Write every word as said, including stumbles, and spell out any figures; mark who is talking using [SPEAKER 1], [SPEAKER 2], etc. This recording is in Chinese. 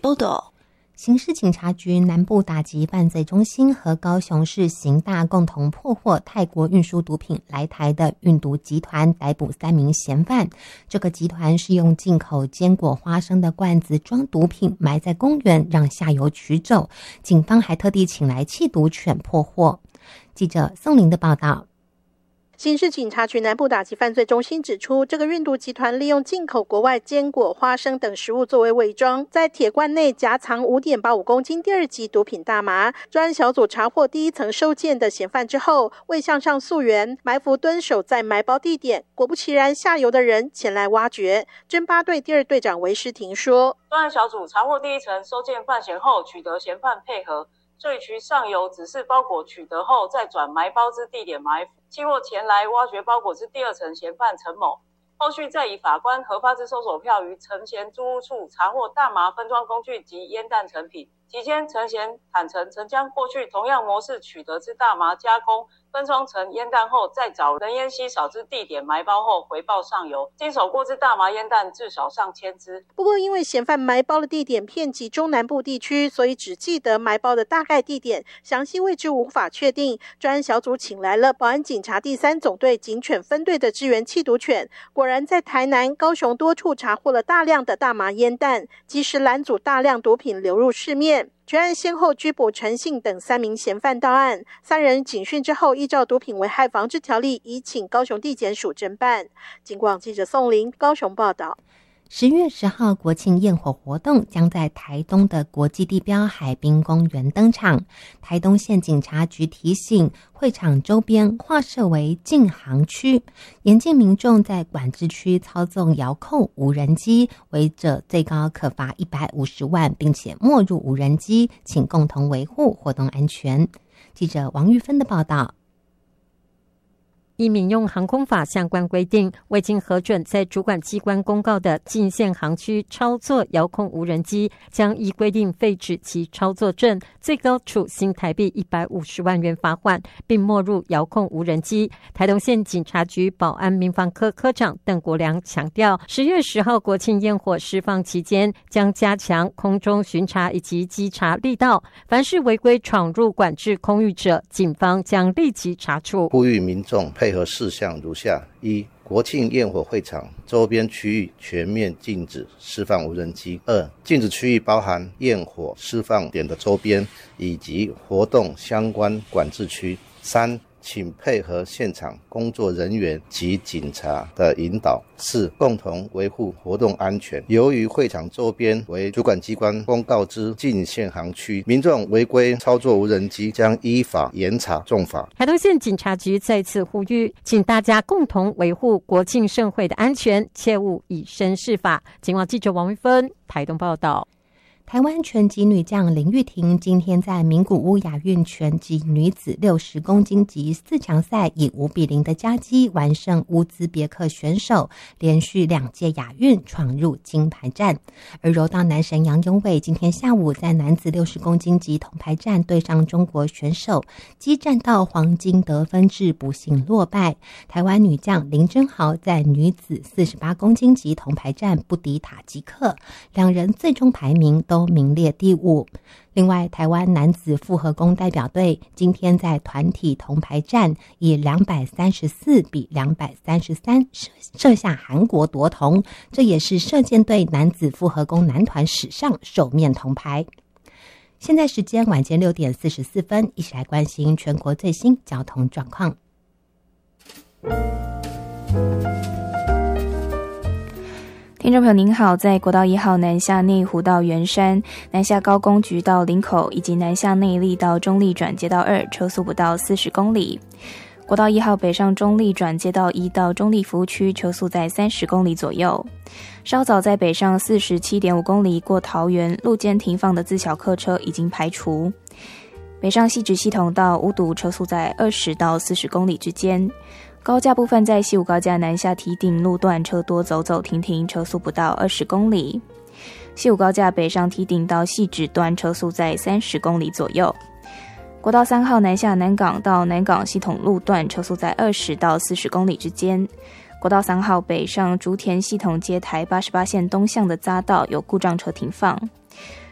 [SPEAKER 1] 报道。
[SPEAKER 2] 刑事警察局南部打击犯罪中心和高雄市刑大共同破获泰国运输毒品来台的运毒集团，逮捕三名嫌犯。这个集团是用进口坚果花生的罐子装毒品，埋在公园让下游取走。警方还特地请来缉毒犬破获。记者宋玲的报道。
[SPEAKER 3] 刑事警察局南部打击犯罪中心指出，这个运毒集团利用进口国外坚果、花生等食物作为伪装，在铁罐内夹藏 五点八五公斤第二级毒品大麻。专案小组查获第一层收件的嫌犯之后，未向上溯源，埋伏蹲守在埋包地点。果不其然，下游的人前来挖掘。侦八队第二队长韦诗婷说，
[SPEAKER 4] 专案小组查获第一层收件犯嫌后，取得嫌犯配合，这渠上游指示包裹取得后，再转埋包之地点埋伏，期货前来挖掘包裹之第二层嫌犯陈某，后续再以法官核发之搜索票于陈嫌租屋处查获大麻分装工具及烟弹成品。期间，陈嫌坦承曾将过去同样模式取得之大麻加工分装成烟弹后，再找人烟稀少之地点埋包后回报上游，经手过之大麻烟弹至少上千支。
[SPEAKER 3] 不过，因为嫌犯埋包的地点遍及中南部地区，所以只记得埋包的大概地点，详细位置无法确定。专案小组请来了保安警察第三总队警犬分队的支援缉毒犬，果然在台南、高雄多处查获了大量的大麻烟弹，及时拦阻大量毒品流入市面。全案先后拘捕陈姓等三名嫌犯到案，三人警讯之后，依照毒品危害防治条例，移请高雄地检署侦办。警广记者宋玲高雄报道。
[SPEAKER 2] 十月十号国庆焰火活动将在台东的国际地标海滨公园登场。台东县警察局提醒，会场周边划设为禁航区，严禁民众在管制区操纵遥控无人机，违者最高可罚一百五十万，并且没入无人机，请共同维护活动安全。记者王玉芬的报道。
[SPEAKER 5] 依民用航空法相关规定，未经核准在主管机关公告的禁限航区操作遥控无人机，将依规定废止其操作证，最高处新台币一百五十万元罚款，并没入遥控无人机。台东县警察局保安民防科科长邓国良强调，十月十号国庆焰火释放期间，将加强空中巡查以及稽查力道，凡是违规闯入管制空域者，警方将立即查处。
[SPEAKER 6] 呼吁民众配合事项如下：一、国庆焰火会场周边区域全面禁止释放无人机；二、禁止区域包含焰火释放点的周边以及活动相关管制区；三、请配合现场工作人员及警察的引导；四、共同维护活动安全。由于会场周边为主管机关公告之禁限航区，民众违规操作无人机将依法严查重罚。
[SPEAKER 5] 台东县警察局再次呼吁，请大家共同维护国庆盛会的安全，切勿以身试法。警广记者王维芬台东报道。
[SPEAKER 2] 台湾拳击女将林玉婷今天在名古屋亚运拳击女子六十公斤级四强赛以五比零的佳绩完胜乌兹别克选手，连续两届亚运闯入金牌战。而柔道男神杨永伟今天下午在男子六十公斤级铜牌战对上中国选手，激战到黄金得分制不幸落败。台湾女将林真豪在女子四十八公斤级铜牌战不敌塔吉克，两人最终排名都都名列第五。另外，台湾男子复合弓代表队今天在团体铜牌战以两百三十四比两百三十三射下韩国夺铜，这也是射箭队男子复合弓男团史上首面铜牌。现在时间晚间六点四十四分，一起来关心全国最新交通状况。
[SPEAKER 1] 听众朋友您好，在国道一号南下内湖到圆山、南下高工局到林口以及南下内壢到中壢转接道二，车速不到四十公里。国道一号北上中壢转接道一到中壢服务区，车速在三十公里左右。稍早在北上四十七点五公里过桃园，路肩停放的自小客车已经排除。北上汐止系统到五堵，车速在二十到四十公里之间。高架部分在西武高架南下堤顶路段车多走走停停，车速不到二十公里。西武高架北上堤顶到汐止段车速在三十公里左右。国道三号南下南港到南港系统路段车速在二十到四十公里之间。国道三号北上竹田系统接台八十八线东向的匝道有故障车停放。